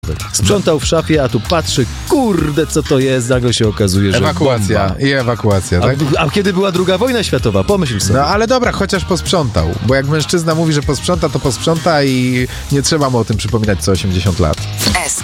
Sprzątał w szafie, a tu patrzy, kurde, co to jest, nagle się okazuje, że Ewakuacja bomba. i ewakuacja, tak? A kiedy była II wojna światowa? Pomyśl sobie. No ale dobra, chociaż posprzątał, bo jak mężczyzna mówi, że posprząta, to posprząta i nie trzeba mu o tym przypominać co 80 lat.